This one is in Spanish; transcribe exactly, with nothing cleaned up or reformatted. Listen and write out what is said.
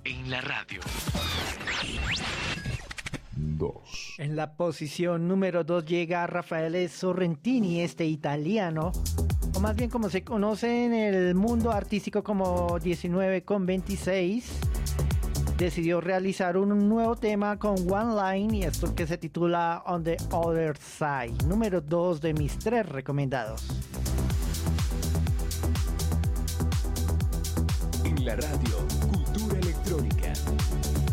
en la radio. dos. En la posición número dos llega Raffaele Sorrentini, este italiano, o más bien como se conoce en el mundo artístico como diecinueve con veintiséis. Decidió realizar un nuevo tema con One Line y esto que se titula On the Other Side, número dos de mis tres recomendados. En la radio, Cultura Electrónica.